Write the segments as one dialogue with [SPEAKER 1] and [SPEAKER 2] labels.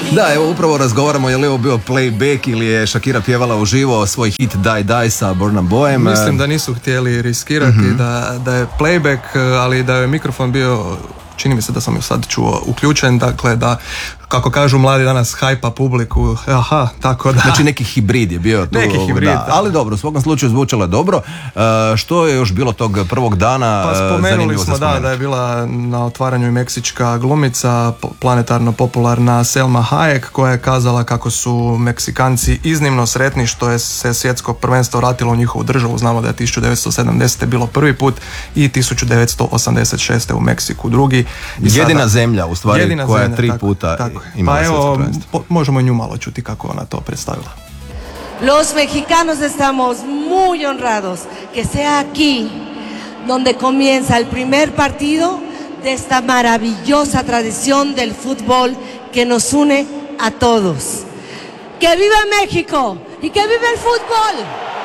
[SPEAKER 1] Da, evo upravo razgovaramo je li ovo bio playback ili je Shakira pjevala uživo svoj hit Die Die sa Burna Boyem.
[SPEAKER 2] Mislim da nisu htjeli riskirati da je playback, ali da je mikrofon bio, čini mi se da sam ju sad čuo, uključen, dakle da, kako kažu mladi danas, hajpa publiku, tako da.
[SPEAKER 1] Znači neki hibrid je bio tu.
[SPEAKER 2] Neki hibrid, da.
[SPEAKER 1] Ali dobro, u svakom slučaju zvučalo je dobro. Što je još bilo tog prvog dana?
[SPEAKER 2] Pa spomenuli smo da je bila na otvaranju i meksička glumica, planetarno popularna Selma Hayek, koja je kazala kako su Meksikanci iznimno sretni što je se svjetsko prvenstvo vratilo u njihovu državu. Znamo da je 1970. bilo prvi put i 1986. u Meksiku drugi.
[SPEAKER 1] Jedina zemlja u stvari koja je 3 puta imala svjetsko prvenstvo.
[SPEAKER 2] Možemo nju malo čuti kako ona to predstavila.
[SPEAKER 3] Los mexicanos estamos muy honrados que sea aquí donde comienza el primer partido de esta maravillosa tradición del fútbol que nos une a todos. ¡Que viva México! ¡Y que viva el fútbol!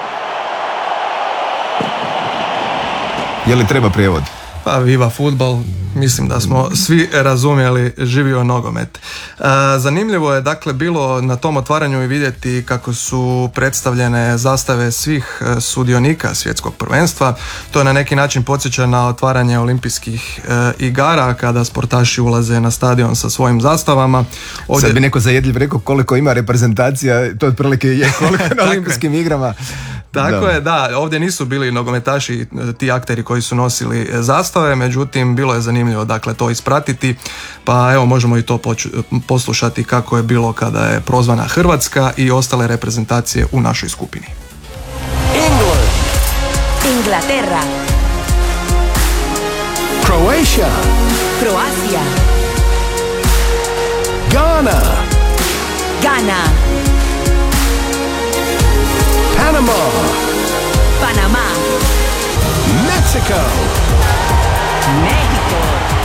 [SPEAKER 1] Je li treba prijevod?
[SPEAKER 2] Pa viva futbol, mislim da smo svi razumjeli, živio nogomet. Zanimljivo je dakle bilo na tom otvaranju i vidjeti kako su predstavljene zastave svih sudionika svjetskog prvenstva. To je na neki način podsjeća na otvaranje olimpijskih igara kada sportaši ulaze na stadion sa svojim zastavama.
[SPEAKER 1] Ovdje... Sad bi neko zajedljiv rekao koliko ima reprezentacija, to otprilike je koliko na olimpijskim igrama.
[SPEAKER 2] Tako je, da, ovdje nisu bili nogometaši, ti akteri koji su nosili zastave, međutim bilo je zanimljivo dakle to ispratiti, pa evo možemo i to poslušati kako je bilo kada je prozvana Hrvatska i ostale reprezentacije u našoj skupini.
[SPEAKER 4] England, Inglaterra, Croatia, Croatia, Ghana, Ghana, Panama, Panama, Mexico, Mexico.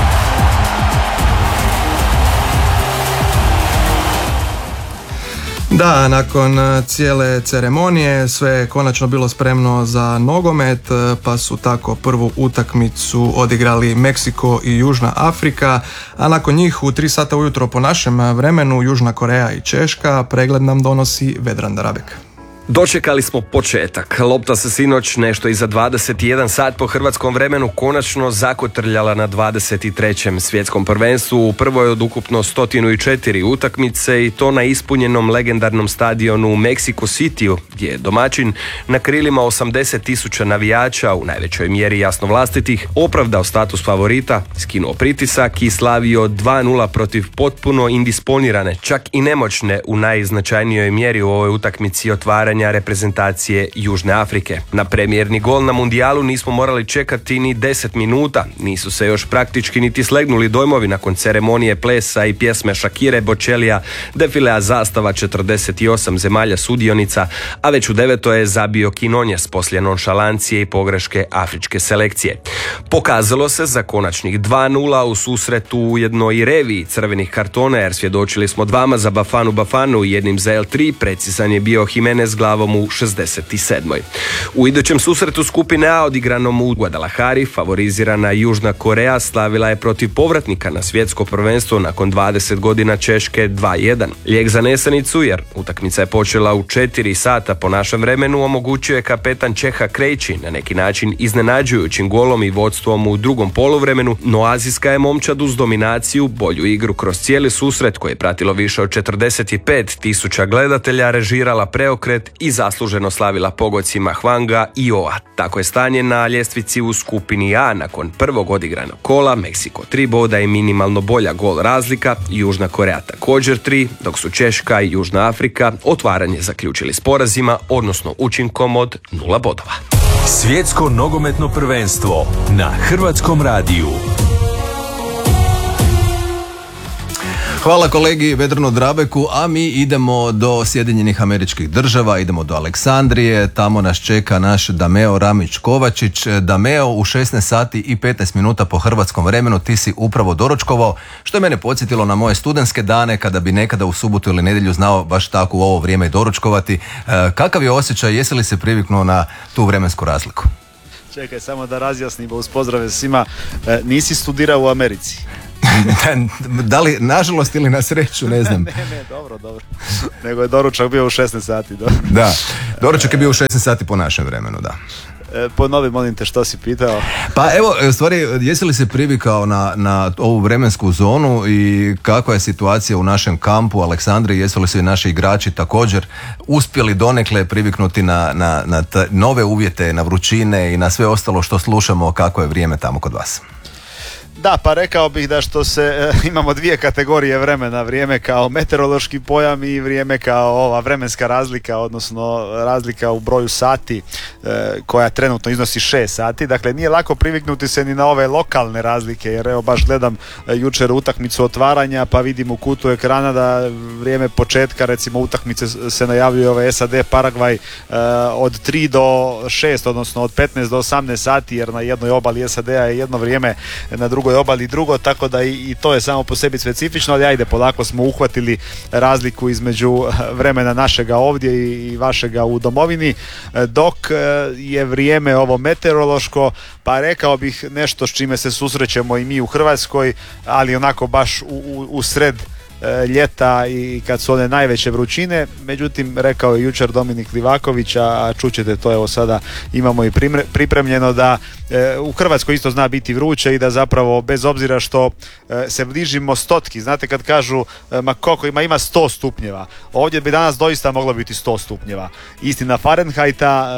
[SPEAKER 2] Da, nakon cijele ceremonije sve je konačno bilo spremno za nogomet, pa su tako prvu utakmicu odigrali Meksiko i Južna Afrika, a nakon njih u 3 sata ujutro po našem vremenu Južna Koreja i Češka. Pregled nam donosi Vedran Drabek.
[SPEAKER 5] Dočekali smo početak. Lopta se sinoć nešto iza 21 sat po hrvatskom vremenu konačno zakotrljala na 23. svjetskom prvenstvu u prvoj od ukupno 104 utakmice i to na ispunjenom legendarnom stadionu u Mexico Cityu, gdje je domaćin na krilima 80.000 navijača, u najvećoj mjeri jasno vlastitih, opravdao status favorita, skinuo pritisak i slavio 2-0 protiv potpuno indisponirane, čak i nemoćne u najznačajnijoj mjeri u ovoj utakmici otvaranja reprezentacije Južne Afrike. Na premijerni gol na mundijalu nismo morali čekati ni 10 minuta. Nisu se još praktički niti slegnuli dojmovi nakon ceremonije plesa i pjesme Shakire, Bočelija, defilea zastava 48 zemalja sudionica, a već u 9. je zabio Quinones poslije nonšalancije i pogreške afričke selekcije. Pokazalo se za konačnih 2-0 u susretu ujedno i reviji crvenih kartona, jer svjedočili smo 2 za Bafanu i 1 za L3, precizan je bio Jimenez glavom u 67. U idućem susretu skupine A odigranom u Guadalajari favorizirana Južna Koreja slavila je protiv povratnika na svjetsko prvenstvo nakon 20 godina Češke 2-1. Lijek za nesanicu, jer utakmica je počela u 4 sata po našem vremenu, omogućio je kapetan Čeha Krejči na neki način iznenađujućim golom i vodstvom u drugom poluvremenu, no azijska je momčad uz dominaciju, bolju igru kroz cijeli susret koji je pratilo više od 45.000 gledatelja režirala preokret i zasluženo slavila pogodcima Hwanga i Oa. Tako je stanje na ljestvici u skupini A nakon prvog odigranog kola. Meksiko 3 boda i minimalno bolja gol razlika, Južna Koreja također 3, dok su Češka i Južna Afrika otvaranje zaključili s porazima, odnosno učinkom od 0 bodova.
[SPEAKER 6] Svjetsko nogometno prvenstvo na Hrvatskom radiju.
[SPEAKER 1] Hvala kolegi Vedranu Drabeku, a mi idemo do Sjedinjenih Američkih Država, idemo do Aleksandrije, tamo nas čeka naš Dameo Ramić-Kovačić. Dameo, u 16 sati i 15 minuta po hrvatskom vremenu ti si upravo doručkovao, što je mene podsjetilo na moje studentske dane kada bi nekada u subotu ili nedjelju znao baš tako u ovo vrijeme doručkovati. Kakav je osjećaj, jesi li se priviknuo na tu vremensku razliku?
[SPEAKER 7] Čekaj, samo da razjasnimo uz pozdrave svima, nisi studirao u Americi?
[SPEAKER 1] Da li nažalost ili na sreću, ne znam.
[SPEAKER 7] Ne, dobro. Nego je doručak bio u 16 sati.
[SPEAKER 1] Da, doručak je bio u 16 sati po našem vremenu, da.
[SPEAKER 7] Ponovi, molim te, što si pitao?
[SPEAKER 1] Pa evo, u stvari, jesi li se privikao na ovu vremensku zonu i kakva je situacija u našem kampu Aleksandriji? Jesu li se naši igrači također uspjeli donekle priviknuti na nove uvjete, na vrućine i na sve ostalo što slušamo, kako je vrijeme tamo kod vas?
[SPEAKER 7] Da, pa rekao bih da imamo dvije kategorije vremena, vrijeme kao meteorološki pojam i vrijeme kao ova vremenska razlika, odnosno razlika u broju sati koja trenutno iznosi 6 sati. Dakle, nije lako priviknuti se ni na ove lokalne razlike, jer evo baš gledam jučer utakmicu otvaranja, pa vidim u kutu ekrana da vrijeme početka, recimo utakmice se najavljuje ove SAD Paragvaj od 3 do 6, odnosno od 15 do 18 sati, jer na jednoj obali SAD-a je jedno vrijeme, na drugoj obali drugo, tako da i to je samo po sebi specifično, ali ajde, polako smo uhvatili razliku između vremena našega ovdje i vašega u domovini, dok je vrijeme ovo meteorološko, pa rekao bih nešto s čime se susrećemo i mi u Hrvatskoj, ali onako baš u sred ljeta i kad su one najveće vrućine. Međutim, rekao je jučer Dominik Livaković, a čućete to, evo sada imamo i pripremljeno, da u Hrvatskoj isto zna biti vruće i da zapravo bez obzira što se bližimo stotki, znate kad kažu ma koliko ima 100 stupnjeva, ovdje bi danas doista moglo biti 100 stupnjeva, istina Fahrenheita,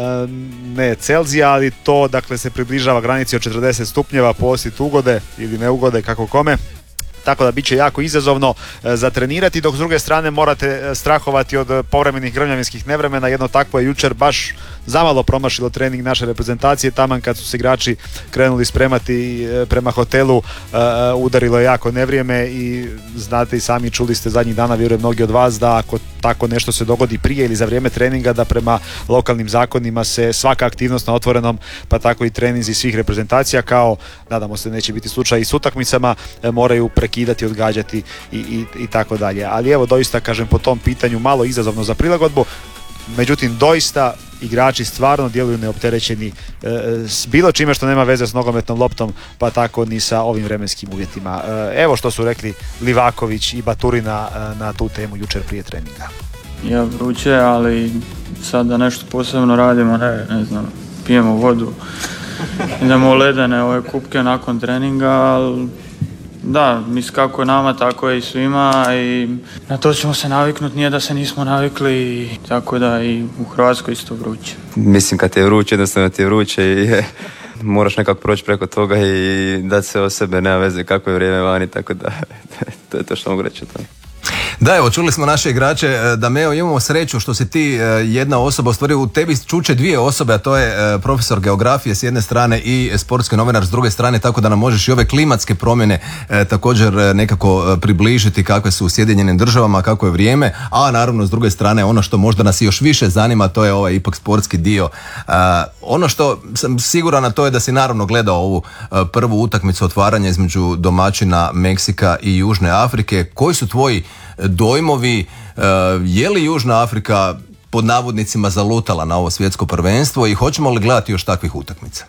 [SPEAKER 7] ne Celzija, ali to dakle se približava granici od 40 stupnjeva posjet ugode ili neugode, kako kome. Tako da bit će jako izazovno za trenirati, dok s druge strane morate strahovati od povremenih grmljavinskih nevremena. Jedno takvo je jučer baš zamalo promašilo trening naše reprezentacije, taman kad su se igrači krenuli spremati prema hotelu, udarilo je jako nevrijeme i znate i sami, čuli ste zadnjih dana, vjerujem mnogi od vas, da ako tako nešto se dogodi prije ili za vrijeme treninga, da prema lokalnim zakonima se svaka aktivnost na otvorenom, pa tako i treninzi svih reprezentacija, kao nadamo se neće biti slučaj i s utakmicama, moraju prekidati, odgađati i tako dalje. Ali evo, doista kažem, po tom pitanju malo izazovno za prilagodbu, međutim doista igrači stvarno djeluju neopterećeni s bilo čime što nema veze s nogometnom loptom, pa tako ni sa ovim vremenskim uvjetima. Evo što su rekli Livaković i Baturina na tu temu jučer prije treninga.
[SPEAKER 8] Ja, vruće, ali sad da nešto posebno radimo, ne znam, pijemo vodu, idemo u ledene ove kupke nakon treninga, ali da, mislim kako je nama, tako je i svima i na to ćemo se naviknuti, nije da se nismo navikli, tako da i u Hrvatskoj isto vruće.
[SPEAKER 9] Mislim kad ti je vruće, jednostavno ti je vruće i moraš nekako proći preko toga i dati se o sebe, nema veze kako je vrijeme vani, tako da to je to što mogu reći o tome.
[SPEAKER 1] Da, evo, čuli smo naše igrače. Dameo, imamo sreću što si ti jedna osoba, u stvari u tebi čuče dvije osobe, a to je profesor geografije s jedne strane i sportski novinar s druge strane, tako da nam možeš i ove klimatske promjene također nekako približiti kakve su u Sjedinjenim Državama, kako je vrijeme, a naravno s druge strane ono što možda nas još više zanima, to je ovaj ipak sportski dio. Ono što sam siguran, a to je da si naravno gledao ovu prvu utakmicu otvaranja između domaćina Meksika i Južne Afrike. Koji su tvoji dojmovi, je li Južna Afrika pod navodnicima zalutala na ovo svjetsko prvenstvo i hoćemo li gledati još takvih utakmica?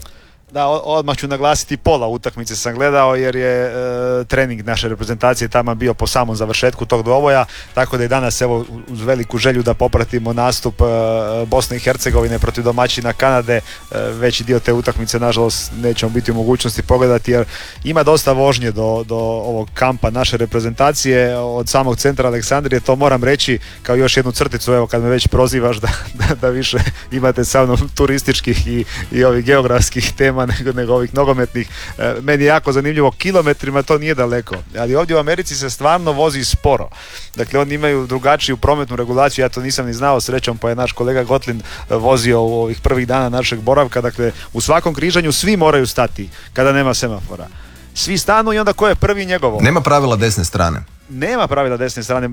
[SPEAKER 7] Da, odmah ću naglasiti, pola utakmice sam gledao jer je trening naše reprezentacije tamo bio po samom završetku tog dvoboja, tako da je danas evo uz veliku želju da popratimo nastup Bosne i Hercegovine protiv domaćina Kanade. Veći dio te utakmice nažalost nećemo biti u mogućnosti pogledati jer ima dosta vožnje do ovog kampa naše reprezentacije od samog centra Aleksandrije, to moram reći kao još jednu crticu, evo kad me već prozivaš da više imate sa mnom turističkih i ovih geografskih tema nego ovih nogometnih. Meni je jako zanimljivo, kilometrima to nije daleko, ali ovdje u Americi se stvarno vozi sporo. Dakle, oni imaju drugačiju prometnu regulaciju, ja to nisam ni znao, srećom, pa je naš kolega Gotlin vozio u ovih prvih dana našeg boravka. Dakle, u svakom križanju svi moraju stati kada nema semafora. Svi stanu i onda ko je prvi, njegovo.
[SPEAKER 1] Nema pravila desne strane.
[SPEAKER 7] Nema pravila desne strane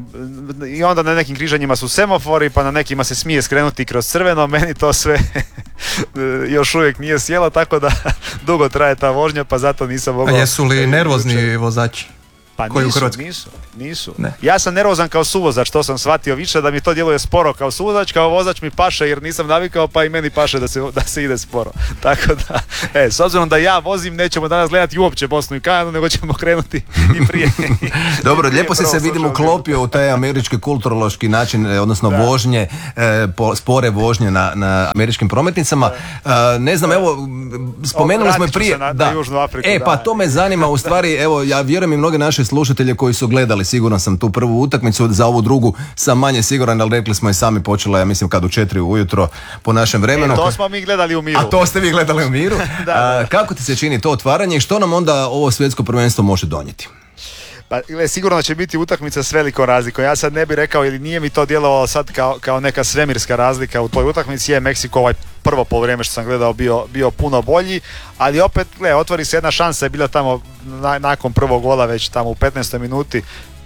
[SPEAKER 7] i onda na nekim križanjima su semafori, pa na nekima se smije skrenuti kroz crveno. Meni to sve još uvijek nije sjelo, tako da dugo traje ta vožnja, pa zato nisam mogao.
[SPEAKER 2] A jesu li nervozni vozači?
[SPEAKER 7] Pa
[SPEAKER 2] koji u Hrvatskoj.
[SPEAKER 7] Nisu.
[SPEAKER 2] Ne.
[SPEAKER 7] Ja sam nervozan kao suvozač, to sam shvatio više, da mi to djeluje sporo kao suvozač, kao vozač mi paše jer nisam navikao, pa i meni paše da se ide sporo. Tako da, s obzirom da ja vozim, nećemo danas gledati uopće Bosnu i Kanadu, nego ćemo krenuti i prije.
[SPEAKER 1] Dobro, lijepo si se vidim uklopio u taj američki kulturološki način, odnosno vožnje, spore vožnje na američkim prometnicama. Ne znam, evo, spomenuli smo i prije.
[SPEAKER 7] Na Južnu Afriku,
[SPEAKER 1] pa to me zanima u stvari, evo, ja vjerujem i mnoge naše slušatelje koji su gledali, siguran sam, tu prvu utakmicu, za ovu drugu sam manje siguran, ali rekli smo i sami, počela, ja mislim, kad u 4 ujutro po našem vremenu.
[SPEAKER 7] To smo mi gledali u miru.
[SPEAKER 1] A to ste vi gledali u miru. Da. Kako ti se čini to otvaranje i što nam onda ovo svjetsko prvenstvo može donijeti?
[SPEAKER 7] Pa, sigurno će biti utakmica s velikom razlikom. Ja sad ne bih rekao, ili nije mi to djelovalo sad kao neka svemirska razlika u toj utakmici. Je Meksiko ovaj prvo poluvreme što sam gledao bio puno bolji, ali opet, otvori se jedna šansa, je bila tamo nakon prvog gola, već tamo u 15. minuti,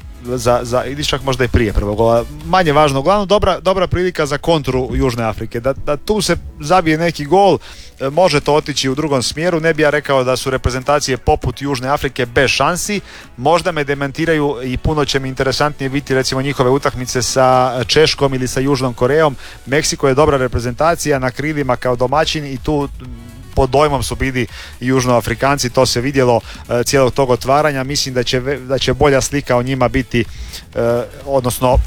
[SPEAKER 7] ili čak možda i prije prvog gola, manje važno, uglavnom dobra prilika za kontru Južne Afrike, da tu se zabije neki gol, može to otići u drugom smjeru. Ne bi ja rekao da su reprezentacije poput Južne Afrike bez šansi, možda me demantiraju i puno će mi interesantnije biti recimo njihove utakmice sa Češkom ili sa Južnom Korejom. Meksiko je dobra reprezentacija na krilima kao domaćin i tu pod dojmom su bili Južnoafrikanci, to se vidjelo cijelog tog otvaranja. Mislim da će bolja slika o njima biti, odnosno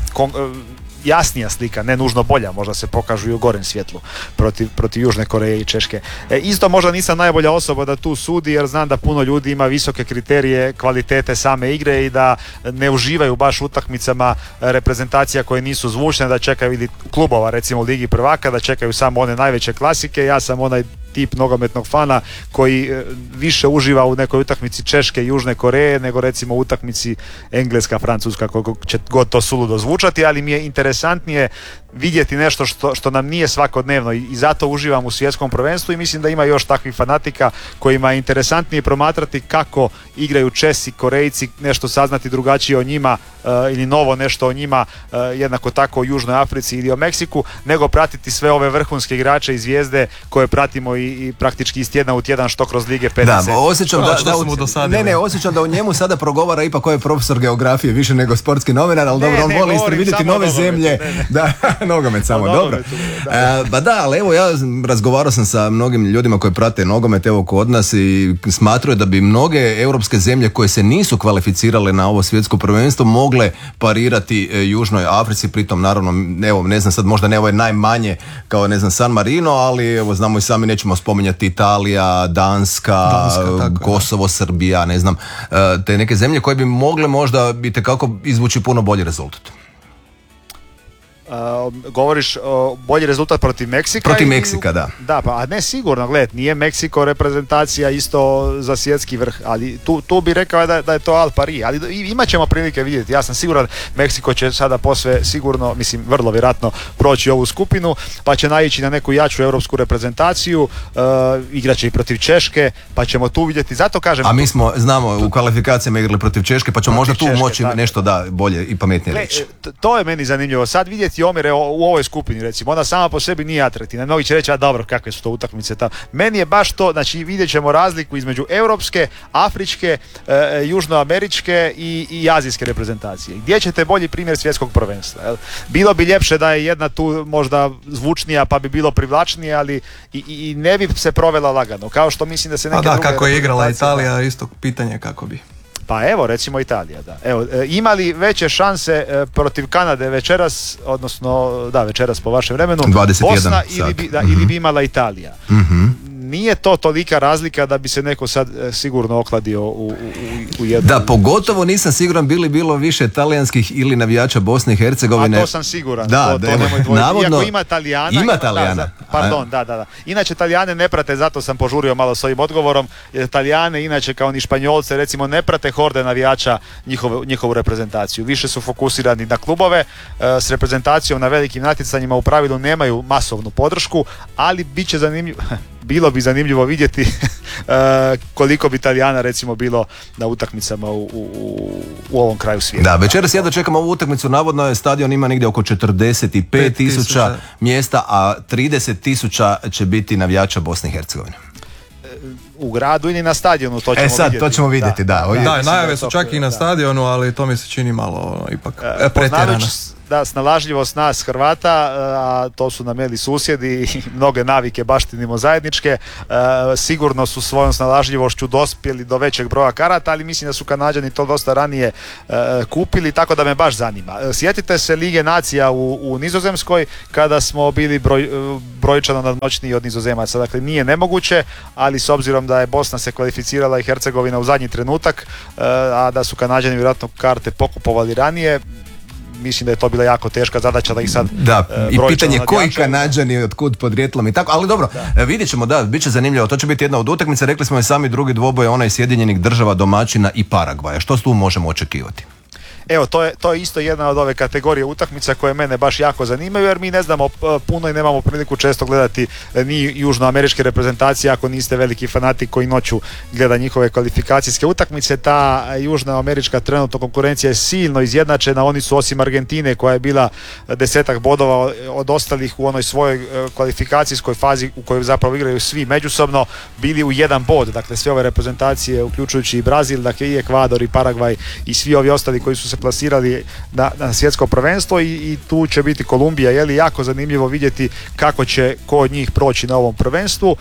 [SPEAKER 7] jasnija slika, ne nužno bolja, možda se pokažu i u gorem svjetlu protiv Južne Koreje i Češke. Isto možda nisam najbolja osoba da tu sudi, jer znam da puno ljudi ima visoke kriterije kvalitete same igre i da ne uživaju baš utakmicama reprezentacija koje nisu zvučne, da čekaju, ili klubova recimo u Ligi prvaka, da čekaju samo one najveće klasike. Ja sam onaj tip nogometnog fana koji više uživa u nekoj utakmici Češke i Južne Koreje nego recimo u utakmici Engleska, Francuska, kako će god to suludo zvučati, ali mi je interesantnije vidjeti nešto što nam nije svakodnevno i zato uživam u svjetskom prvenstvu i mislim da ima još takvih fanatika kojima je interesantnije promatrati kako igraju Česi, Korejci, nešto saznati drugačije o njima ili novo nešto o njima, jednako tako o Južnoj Africi ili o Meksiku, nego pratiti sve ove vrhunske igrače i zvijezde koje pratimo i praktički iz tjedna u tjedan, što kroz lige 50.
[SPEAKER 1] Da, osjećam osjećam da u njemu sada progovara ipak koji je profesor geografije više nego sportski novinar, ali dobro, on voli vidjeti nove zemlje. Da, nogomet samo, dobro. Ali evo, ja razgovarao sam sa mnogim ljudima koji prate nogomet evo kod nas i smatraju da bi mnoge europske zemlje koje se nisu kvalificirale na ovo svjetsko prvenstvo mogle parirati Južnoj Africi, pritom naravno, evo, ne znam sad, možda ne ovo je najmanje kao, ne znam, San Marino, ali evo, znamo i sami, nećemo spominjati Italija, Danska, Kosovo, Srbija, ne znam, te neke zemlje koje bi mogle možda itekako izvući puno bolji rezultat.
[SPEAKER 7] Govoriš o bolji rezultat protiv Meksika?
[SPEAKER 1] Protiv Meksika, da.
[SPEAKER 7] Da, pa ne sigurno, gled, nije Meksiko reprezentacija isto za svjetski vrh, ali tu bi rekao da je to al pari, ali imat ćemo prilike vidjeti. Ja sam siguran, Meksiko će sada posve sigurno, mislim vrlo vjerojatno proći ovu skupinu, pa će naići na neku jaču europsku reprezentaciju, igraće i protiv Češke, pa ćemo tu vidjeti, zato kažem...
[SPEAKER 1] A mi smo, znamo, u kvalifikacijama igrali protiv Češke, pa ćemo možda tu moći nešto bolje i pametnije reći.
[SPEAKER 7] To je meni zanimljivo, sad vidjeti omjere u ovoj skupini, recimo, ona sama po sebi nije atraktivna. Mnogi će reći, a dobro, kakve su to utakmice tamo. Meni je baš to, znači vidjet ćemo razliku između europske, afričke, južnoameričke i azijske reprezentacije. Gdje ćete bolji primjer svjetskog prvenstva? Jel? Bilo bi ljepše da je jedna tu možda zvučnija, pa bi bilo privlačnije, ali i ne bi se provela lagano. Kao što mislim da se neke druge...
[SPEAKER 2] kako je igrala Italija, isto pitanje kako bi.
[SPEAKER 7] Pa evo, recimo Italija, da. Evo, ima li veće šanse protiv Kanade večeras, odnosno, da, večeras po vašem vremenu,
[SPEAKER 1] 21
[SPEAKER 7] Bosna ili bi imala Italija? Nije to tolika razlika da bi se neko sad sigurno okladio u jednu...
[SPEAKER 1] Da, pogotovo nisam siguran bilo više talijanskih ili navijača Bosne i Hercegovine.
[SPEAKER 7] A to sam siguran. Da, to nemoj dvojiti.
[SPEAKER 1] Navodno,
[SPEAKER 7] iako ima Talijana.
[SPEAKER 1] Ima Talijana.
[SPEAKER 7] Pardon, da. Inače Talijane ne prate, zato sam požurio malo s ovim odgovorom. Talijane, inače kao ni Španjolce, recimo ne prate horde navijača njihovu reprezentaciju. Više su fokusirani na klubove, s reprezentacijom na velikim natjecanjima u pravilu nemaju masovnu podršku, ali bilo bi zanimljivo vidjeti koliko bi Talijana recimo bilo na utakmicama u ovom kraju svijeta.
[SPEAKER 1] Da, večeras ja dočekam ovu utakmicu, navodno je stadion ima negdje oko 45.000 mjesta, a 30.000 će biti navijača Bosne i Hercegovine.
[SPEAKER 7] u gradu ili na stadionu, to ćemo vidjeti.
[SPEAKER 1] To ćemo vidjeti, da.
[SPEAKER 2] Da, najave su čak i na stadionu, ali to mi se čini malo ipak pretjerano.
[SPEAKER 7] Da, snalažljivost nas Hrvata, a to su nam susjedi i mnoge navike baštinimo zajedničke, sigurno su svojom snalažljivošću dospjeli do većeg broja karata, ali mislim da su Kanađani to dosta ranije kupili, tako da me baš zanima. Sjetite se Lige nacija u Nizozemskoj kada smo bili brojčano nadmoćniji od Nizozemaca. Dakle, nije nemoguće, ali s obzirom da je Bosna se kvalificirala i Hercegovina u zadnji trenutak, a da su Kanađani vjerojatno karte pokupovali ranije, mislim da je to bila jako teška zadaća da ih sad
[SPEAKER 1] i pitanje koji Kanađani, otkud podrijetlom i tako, ali dobro, vidjet ćemo, bit će zanimljivo, to će biti jedna od utakmica, rekli smo i sami drugi dvoboj, onaj Sjedinjenih Država, domaćina i Paragvaja. Što tu možemo očekivati?
[SPEAKER 7] Evo, to je isto jedna od ove kategorije utakmica koje mene baš jako zanimaju, jer mi ne znamo puno i nemamo priliku često gledati ni južnoameričke reprezentacije ako niste veliki fanatik koji noću gleda njihove kvalifikacijske utakmice. Ta južnoamerička trenutno konkurencija je silno izjednačena, oni su osim Argentine koja je bila 10 bodova od ostalih u onoj svojoj kvalifikacijskoj fazi u kojoj zapravo igraju svi međusobno, bili u jedan bod, dakle sve ove reprezentacije uključujući i Brazil, dakle i Ekvador i Paragvaj i svi ovi ostali koji su se plasirali na svjetsko prvenstvo i tu će biti Kolumbija, je li jako zanimljivo vidjeti kako će ko od njih proći na ovom prvenstvu,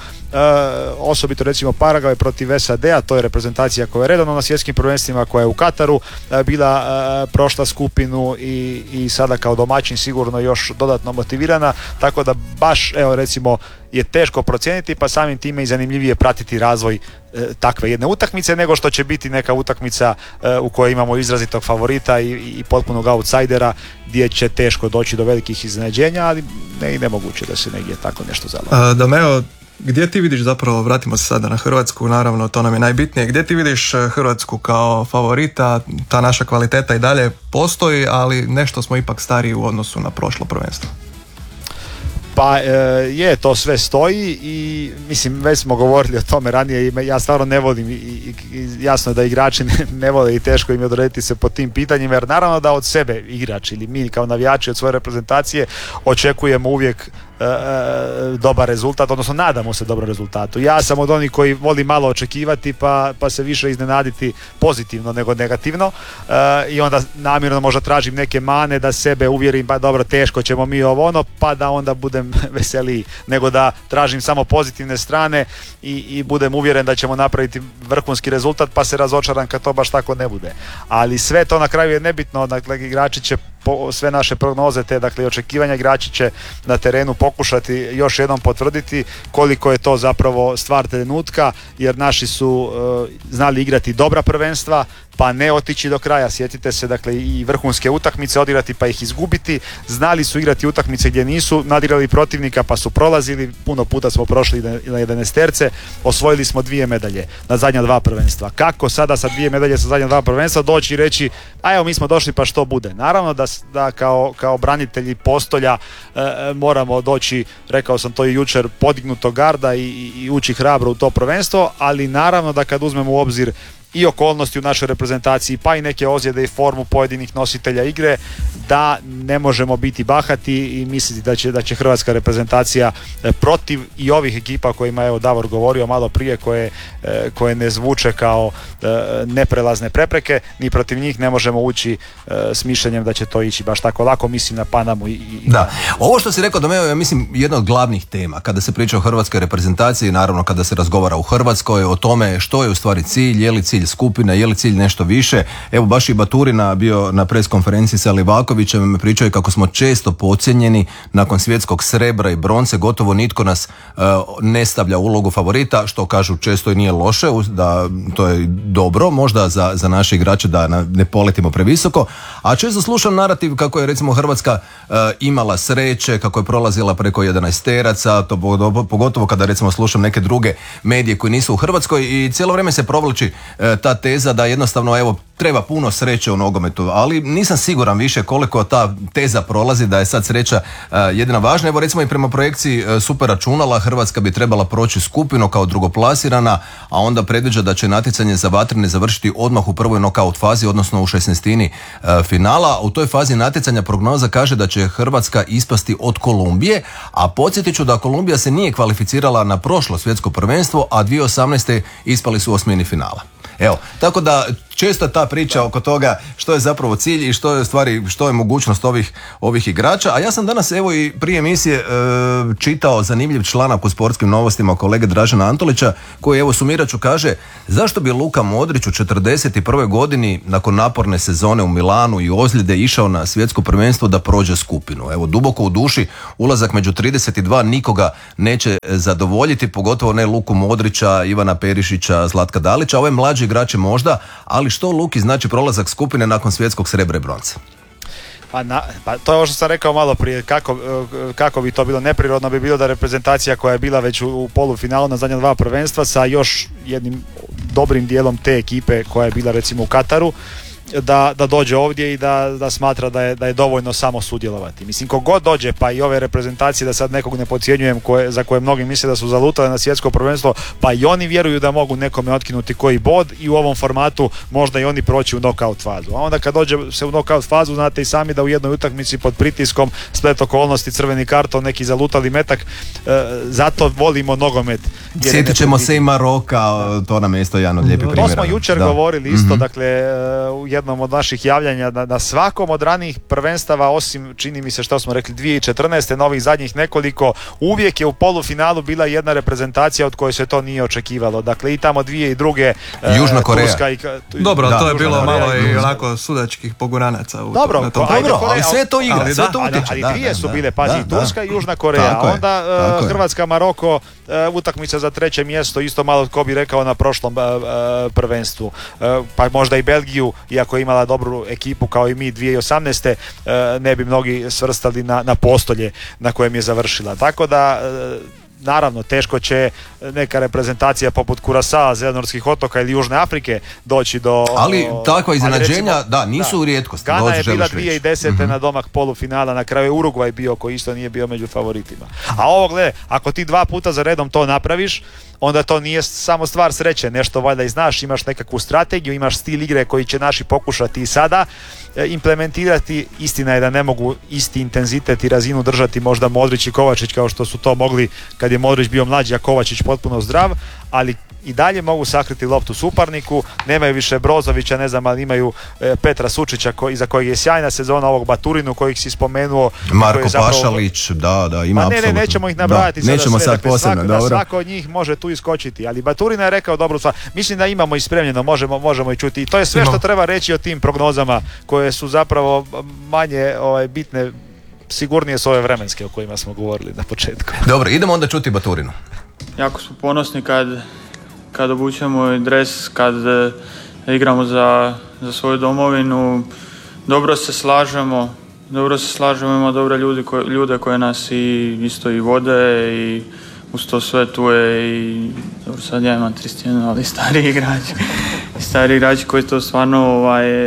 [SPEAKER 7] osobito recimo Paragvaj protiv SAD-a, to je reprezentacija koja je redovno na svjetskim prvenstvima, koja je u Kataru bila prošla skupinu i sada kao domaćin sigurno još dodatno motivirana, tako da baš evo recimo je teško procijeniti, pa samim time i zanimljivije pratiti razvoj takve jedne utakmice nego što će biti neka utakmica u kojoj imamo izrazitog favorita i potpunog outsidera gdje će teško doći do velikih iznenađenja, ali ne i nemoguće da se negdje tako nešto založi.
[SPEAKER 2] Dameo, gdje ti vidiš zapravo, vratimo se sada na Hrvatsku, naravno to nam je najbitnije, gdje ti vidiš Hrvatsku kao favorita? Ta naša kvaliteta i dalje postoji, ali nešto smo ipak stariji u odnosu na prošlo prvenstvo.
[SPEAKER 7] Pa to sve stoji i mislim već smo govorili o tome ranije i ja stvarno ne volim i jasno je da igrači ne vole i teško im je odrediti se po tim pitanjima, jer naravno da od sebe igrač ili mi kao navijači od svoje reprezentacije očekujemo uvijek dobar rezultat, odnosno nadamo se dobrom rezultatu. Ja sam od onih koji voli malo očekivati pa se više iznenaditi pozitivno nego negativno i onda namjerno možda tražim neke mane da sebe uvjerim, pa dobro, teško ćemo mi ovo pa da onda budem veseliji, nego da tražim samo pozitivne strane i budem uvjeren da ćemo napraviti vrhunski rezultat pa se razočaram kad to baš tako ne bude. Ali sve to na kraju je nebitno, dakle igrači će sve naše prognoze te, dakle očekivanja, igrači će na terenu pokušati još jednom potvrditi koliko je to zapravo stvar trenutka, jer naši su znali igrati dobra prvenstva pa ne otići do kraja. Sjetite se, dakle, i vrhunske utakmice odigrati pa ih izgubiti. Znali su igrati utakmice gdje nisu nadigrali protivnika pa su prolazili. Puno puta smo prošli na 11-terce. Osvojili smo 2 medalje na zadnja 2 prvenstva. Kako sada sa 2 medalje sa zadnja 2 prvenstva doći i reći a evo mi smo došli pa što bude? Naravno da kao branitelji postolja moramo doći, rekao sam to i jučer, podignuto garda i ući hrabro u to prvenstvo, ali naravno da kad uzmemo u obzir i okolnosti u našoj reprezentaciji pa i neke ozljede i formu pojedinih nositelja igre, da ne možemo biti bahati i misliti da će hrvatska reprezentacija protiv i ovih ekipa kojima je Davor govorio malo prije, koje ne zvuče kao neprelazne prepreke, ni protiv njih ne možemo ući s mišljenjem da će to ići baš tako lako. Mislim na Panamu
[SPEAKER 1] Da, ovo što si rekao Dameo je mislim jedna od glavnih tema kada se priča o hrvatskoj reprezentaciji, naravno kada se razgovara u Hrvatskoj o tome što je u stvari cilj, je li cilj skupina, je li cilj nešto više. Evo baš i Baturina bio na pres konferenciji sa Livakovićem, me pričao kako smo često podcijenjeni nakon svjetskog srebra i bronce, gotovo nitko nas ne stavlja u ulogu favorita, što kažu često i nije loše, da to je dobro možda za naše igrače da ne poletimo previsoko, a često slušam narativ kako je recimo Hrvatska imala sreće, kako je prolazila preko 11-teraca, to pogotovo kada recimo slušam neke druge medije koji nisu u Hrvatskoj i cijelo vrijeme se provlači ta teza da jednostavno evo treba puno sreće u nogometu, ali nisam siguran više koliko ta teza prolazi da je sad sreća jedina važna. Evo recimo i prema projekciji super računala Hrvatska bi trebala proći skupinu kao drugoplasirana, a onda predviđa da će natjecanje za vatrene završiti odmah u prvoj nokaut fazi, odnosno u 16. finala. U toj fazi natjecanja prognoza kaže da će Hrvatska ispasti od Kolumbije, a podsjetit ću da Kolumbija se nije kvalificirala na prošlo svjetsko prvenstvo, a 2018. ispali su u osmini finala. Evo, tako da često ta priča oko toga što je zapravo cilj i što je stvari, što je mogućnost ovih igrača. A ja sam danas evo i prije emisije čitao zanimljiv članak u Sportskim novostima kolege Dražena Antolića koji evo sumirat ću kaže zašto bi Luka Modrić u 41. godini nakon naporne sezone u Milanu i ozljede išao na svjetsko prvenstvo da prođe skupinu. Evo duboko u duši ulazak među 32 nikoga neće zadovoljiti, pogotovo ne Luku Modrića, Ivana Perišića, Zlatka Dalića, ove mlađe igrače možda, ali što Luki znači prolazak skupine nakon svjetskog srebra i bronze?
[SPEAKER 7] Pa to je ovo što sam rekao malo prije, kako bi to bilo neprirodno bi bilo da reprezentacija koja je bila već u polufinalu na zadnja dva prvenstva sa još jednim dobrim dijelom te ekipe koja je bila recimo u Kataru, da dođe ovdje i da smatra da je dovoljno samo sudjelovati. Mislim, kogod dođe, pa i ove reprezentacije, da sad nekog ne podcjenjujem, za koje mnogi misle da su zalutale na svjetsko prvenstvo, pa i oni vjeruju da mogu nekome otkinuti koji bod i u ovom formatu možda i oni proći u knockout fazu. A onda kad dođe se u knockout fazu, znate i sami da u jednoj utakmici pod pritiskom, splet okolnosti, crveni karton, neki zalutali metak, zato volimo nogomet.
[SPEAKER 1] Sjetit ćemo se i Maroka, to nam je isto jedan od lijepih primjera.
[SPEAKER 7] To smo jučer govorili isto, dakle, u jednom od naših javljanja na svakom od ranijih prvenstava, osim čini mi se što smo rekli 2014. na ovih zadnjih nekoliko, uvijek je u polufinalu bila jedna reprezentacija od koje se to nije očekivalo. Dakle i tamo 2002.
[SPEAKER 1] Južna Koreja.
[SPEAKER 2] Turska dobro, to je bilo malo i onako sudačkih poguranaca.
[SPEAKER 7] Dobro,
[SPEAKER 1] ali sve to igra, sve to utječe.
[SPEAKER 7] Ali dvije su bile, pazi, Turska i Južna Koreja. Onda Hrvatska, Maroko, utakmica za treće mjesto, isto malo tko bi rekao na prošlom prvenstvu. Pa možda i Belgiju, iako je imala dobru ekipu kao i mi 2018. Ne bi mnogi svrstali na postolje na kojem je završila. Tako da naravno teško će neka reprezentacija poput Kurasa, Zelenorskih otoka ili Južne Afrike doći do...
[SPEAKER 1] Ali takva iznenađenja, nisu u rijetkosti.
[SPEAKER 7] Gana je bila 2010. na domak polufinala, na kraju je Urugvaj bio koji isto nije bio među favoritima. A ovo gledaj, ako ti 2 puta za redom to napraviš, onda to nije samo stvar sreće, nešto valjda i znaš, imaš nekakvu strategiju, imaš stil igre koji će naši pokušati i sada implementirati. Istina je da ne mogu isti intenzitet i razinu držati možda Modrić i Kovačić kao što su to mogli kad je Modrić bio mlađi, a Kovačić potpuno zdrav, ali i dalje mogu sakriti loptu suparniku, nemaju više Brozovića, ne znam, ali imaju Petra Sučića iza kojeg je sjajna sezona, ovog Baturinu kojeg si spomenuo.
[SPEAKER 1] Marko Pašalić, da, ima apsolutno.
[SPEAKER 7] Nećemo ih nabrajati sada
[SPEAKER 1] nećemo
[SPEAKER 7] sve,
[SPEAKER 1] sad posebno,
[SPEAKER 7] dakle, svako od njih može tu iskočiti, ali Baturina je rekao dobru stvar. Mislim da imamo ispremljeno, možemo i čuti. I to je sve što treba reći o tim prognozama koje su zapravo manje bitne, sigurnije su ove vremenske o kojima smo govorili na početku.
[SPEAKER 1] Dobro, idemo onda čuti Baturinu.
[SPEAKER 8] Jako smo ponosni kad obučemo dres, kad igramo za svoju domovinu. Dobro se slažemo, imamo dobre ljude koje nas isto i vode i uz to sve tu je i dobro, sad ja imam 31, ali stari igrači koji to stvarno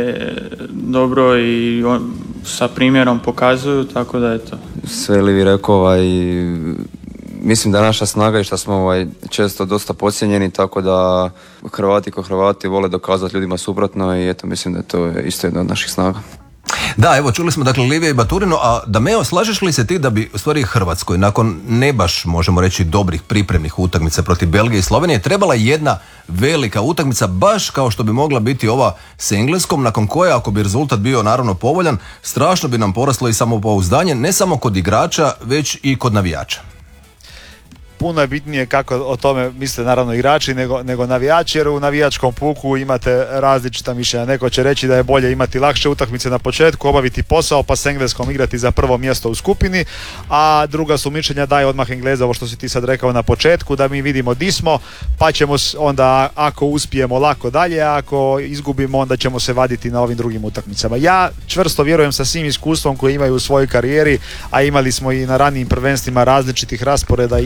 [SPEAKER 8] dobro i sa primjerom pokazuju, tako da je to.
[SPEAKER 9] Sve li vi rekao, mislim da je naša snaga i što smo često dosta podcijenjeni, tako da Hrvati ko Hrvati vole dokazati ljudima suprotno i eto, mislim da je to isto jedna od naših snaga.
[SPEAKER 1] Da, evo čuli smo dakle Livija i Baturino, a Dameo, slažeš li se ti da bi u stvari Hrvatskoj nakon ne baš možemo reći dobrih pripremnih utakmica protiv Belgije i Slovenije trebala jedna velika utakmica baš kao što bi mogla biti ova s Engleskom, nakon koje ako bi rezultat bio naravno povoljan, strašno bi nam poraslo i samopouzdanje ne samo kod igrača već i kod navijača?
[SPEAKER 7] Puno je bitnije kako o tome misle naravno igrači nego navijači, jer u navijačkom puku imate različita mišljenja. Neko će reći da je bolje imati lakše utakmice na početku, obaviti posao pa s Engleskom igrati za prvo mjesto u skupini, a druga su mišljenja daje odmah Engleza, ovo što si ti sad rekao na početku, da mi vidimo di smo, pa ćemo onda ako uspijemo lako dalje, a ako izgubimo onda ćemo se vaditi na ovim drugim utakmicama. Ja čvrsto vjerujem sa svim iskustvom koje imaju u svojoj karijeri, a imali smo i na ranijim prvenstvima različitih rasporeda i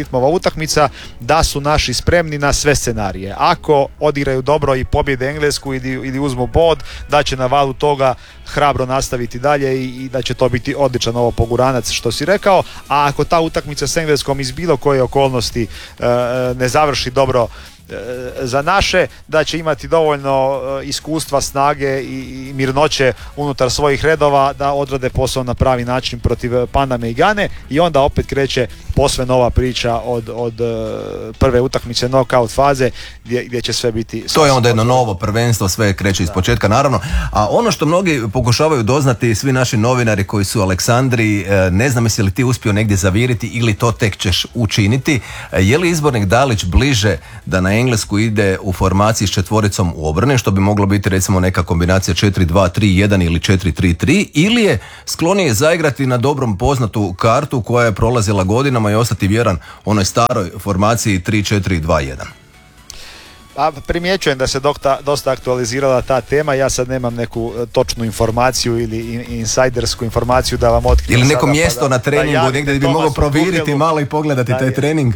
[SPEAKER 7] ritmova utakmica, da su naši spremni na sve scenarije. Ako odigraju dobro i pobjede Englesku ili uzmu bod, da će na valu toga hrabro nastaviti dalje i da će to biti odličan ovo poguranac što si rekao, a ako ta utakmica s Engleskom iz bilo koje okolnosti ne završi dobro za naše, da će imati dovoljno iskustva, snage i mirnoće unutar svojih redova da odrade posao na pravi način protiv Paname i Gane, i onda opet kreće posve nova priča od prve utakmice knockout faze gdje će sve biti...
[SPEAKER 1] To je onda jedno novo prvenstvo, sve kreće iz početka naravno, a ono što mnogi pokušavaju doznati, svi naši novinari koji su u Aleksandriji, ne znam jesi li ti uspio negdje zaviriti ili to tek ćeš učiniti, je li izbornik Dalić bliže da na Englesku ide u formaciji s četvoricom u obrani, što bi moglo biti recimo neka kombinacija 4-2-3-1 ili 4-3-3, ili je sklonije zaigrati na dobrom poznatu kartu koja je prolazila godinama i ostati vjeran onoj staroj formaciji 3-4-2-1?
[SPEAKER 7] Pa primjećujem da se dosta aktualizirala ta tema, ja sad nemam neku točnu informaciju ili insajdersku informaciju da vam otkrijem.
[SPEAKER 1] Ili neko mjesto na treningu negdje bi mogao proviriti malo i pogledati taj trening.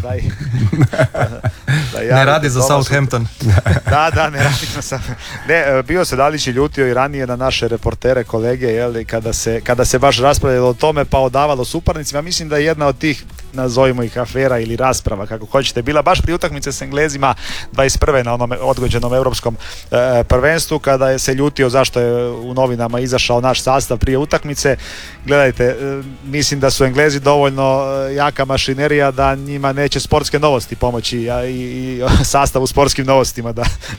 [SPEAKER 2] Ne radi za Southampton.
[SPEAKER 7] Da, ne radi za Southampton. Ne, bio se Dalić i ljutio i ranije na naše reportere, kolege, jel, kada se baš raspravljalo o tome pa odavalo suparnicima. Mislim da je jedna od tih, nazovimo ih afera ili rasprava, kako hoćete, bila baš pri utakmice s Englezima 21. na onom odgođenom europskom prvenstvu, kada je se ljutio zašto je u novinama izašao naš sastav prije utakmice. Gledajte, mislim da su Englezi dovoljno jaka mašinerija da njima neće sportske novosti pomoći i sastav u sportskim novostima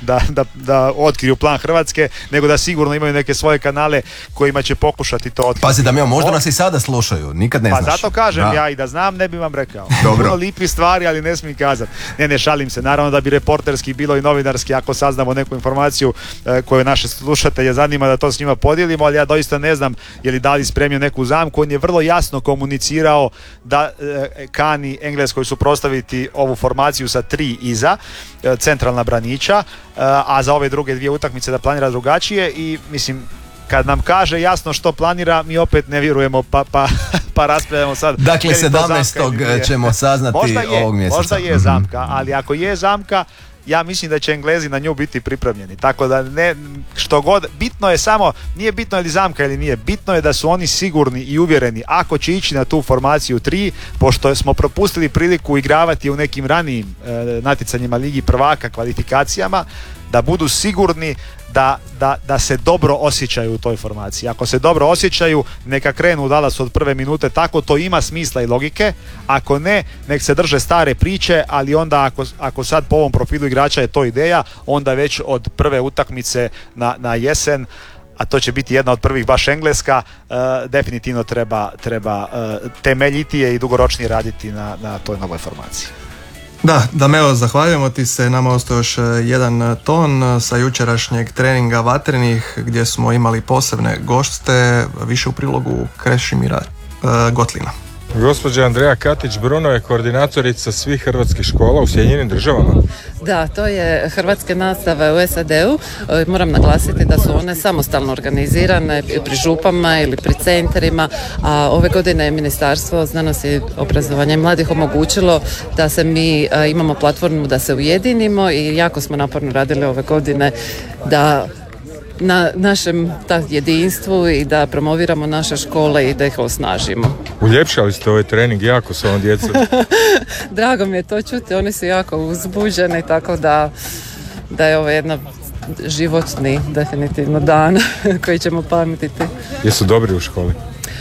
[SPEAKER 7] da otkriju plan Hrvatske, nego da sigurno imaju neke svoje kanale kojima će pokušati to otkriti.
[SPEAKER 1] Pazi da možda nas i sada slušaju, nikad ne znaš.
[SPEAKER 7] Pa zato kažem, ja i da znam ne bi vam rekao.
[SPEAKER 1] Dobro.
[SPEAKER 7] Puno lipi stvari, ali ne smijem kazati. Ne, šalim se. Naravno da bi reporterski bilo i novinarski, ako saznamo neku informaciju koju naše slušatelje zanima, da to s njima podijelimo, ali ja doista ne znam je li Dali spremio neku zamku. On je vrlo jasno komunicirao da kani Engleskoj suprotstaviti ovu formaciju sa 3 iza, centralna braniča, a za ove druge dvije utakmice da planira drugačije, i mislim, kad nam kaže jasno što planira, mi opet ne vjerujemo pa raspravljamo sad.
[SPEAKER 1] Dakle, 17. ćemo saznati ovog mjeseca.
[SPEAKER 7] Možda je zamka, ali ako je zamka, ja mislim da će Englezi na nju biti pripremljeni. Tako da ne, što god, bitno je samo, nije bitno je li zamka ili nije, bitno je da su oni sigurni i uvjereni ako će ići na tu formaciju 3, pošto smo propustili priliku igravati u nekim ranijim natjecanjima Ligi prvaka, kvalifikacijama, da budu sigurni da se dobro osjećaju u toj formaciji. Ako se dobro osjećaju, neka krenu u Dallasu od prve minute, tako to ima smisla i logike. Ako ne, nek se drže stare priče, ali onda ako sad po ovom profilu igrača je to ideja, onda već od prve utakmice na jesen, a to će biti jedna od prvih baš Engleska, definitivno treba temeljitije i dugoročnije raditi na toj novoj formaciji.
[SPEAKER 2] Da, Dameo, zahvaljujemo ti se. Nama ostao još jedan ton sa jučerašnjeg treninga vatrenih gdje smo imali posebne goste, više u prilogu Krešimira Gotlina.
[SPEAKER 10] Gospođa Andreja Katić-Bruno je koordinatorica svih hrvatskih škola u Sjedinjenim Državama.
[SPEAKER 11] Da, to je hrvatske nastave u SAD-u. Moram naglasiti da su one samostalno organizirane pri župama ili pri centrima, a ove godine je Ministarstvo znanosti, obrazovanja i mladih omogućilo da se mi imamo platformu da se ujedinimo, i jako smo naporno radili ove godine da na našem jedinstvu i da promoviramo naše škole i da ih osnažimo.
[SPEAKER 10] Uljepšali ste ovaj trening jako s ovom djecom.
[SPEAKER 11] Drago mi je to čuti, oni su jako uzbuđeni, tako da je ovo jedna životni definitivno dan koji ćemo pamtiti.
[SPEAKER 10] Jesu dobri u školi?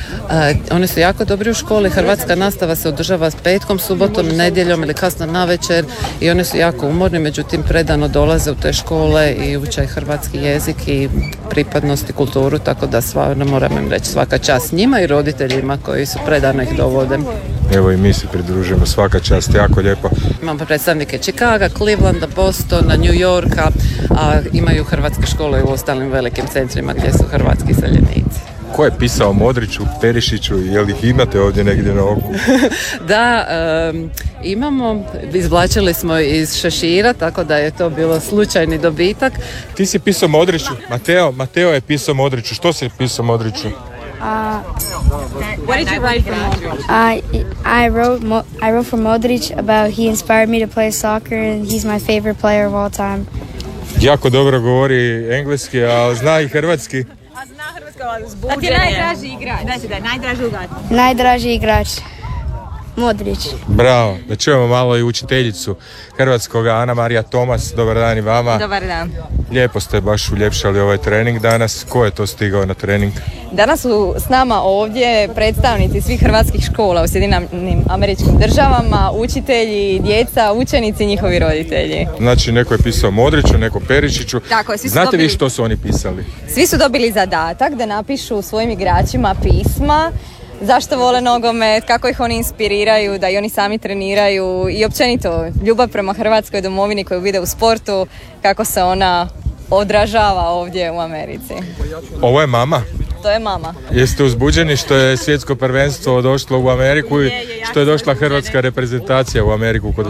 [SPEAKER 11] Oni su jako dobri u školi. Hrvatska nastava se održava s petkom, subotom, nedjeljom ili kasno navečer, i oni su jako umorni, međutim predano dolaze u te škole i uče hrvatski jezik i pripadnost i kulturu, tako da stvarno moram im reći svaka čast njima i roditeljima koji su predano ih dovode.
[SPEAKER 10] Evo i mi se pridružujemo, svaka čast, jako lijepo.
[SPEAKER 11] Imamo predstavnike Chicaga, Clevelanda, Bostona, New Yorka, a imaju hrvatske škole u ostalim velikim centrima gdje su hrvatski seljenici.
[SPEAKER 10] Ko je pisao Modriću, Perišiću, je li ih imate ovdje negdje na oku?
[SPEAKER 11] Da, imamo, izvlačili smo iz šešira, tako da je to bilo slučajni dobitak.
[SPEAKER 10] Ti si pisao Modriću, Mateo je pisao Modriću, što si pisao Modriću?
[SPEAKER 12] What did you write for Modric?
[SPEAKER 13] I wrote for Modric about he inspired me to play soccer and he's my favorite player of all time.
[SPEAKER 10] Jako dobro govori engleski, ali zna i hrvatski.
[SPEAKER 12] A zna hrvatsko zbuđenje. Da ti je najdraži igrač. Da je najdraži igrač.
[SPEAKER 13] Najdraži igrač. Modrić.
[SPEAKER 10] Bravo, da čujemo malo i učiteljicu hrvatskoga, Ana Marija Tomas. Dobar dan i vama.
[SPEAKER 12] Dobar dan.
[SPEAKER 10] Lijepo ste baš uljepšali ovaj trening danas. Ko je to stigao na trening?
[SPEAKER 12] Danas su s nama ovdje predstavnici svih hrvatskih škola u Sjedinjenim Američkim Državama, učitelji, djeca, učenici i njihovi roditelji.
[SPEAKER 10] Znači, neko je pisao Modriću, neko Perišiću.
[SPEAKER 12] Tako je, svi su
[SPEAKER 10] Znate
[SPEAKER 12] dobili...
[SPEAKER 10] vi što su oni pisali?
[SPEAKER 12] Svi su dobili zadatak da napišu svojim igračima pisma, zašto vole nogomet, kako ih oni inspiriraju, da i oni sami treniraju i općenito ljubav prema Hrvatskoj domovini koju vide u sportu, kako se ona odražava ovdje u Americi.
[SPEAKER 10] Ovo je mama?
[SPEAKER 12] To je mama.
[SPEAKER 10] Jeste uzbuđeni što je svjetsko prvenstvo došlo u Ameriku i što je došla hrvatska reprezentacija u Ameriku kod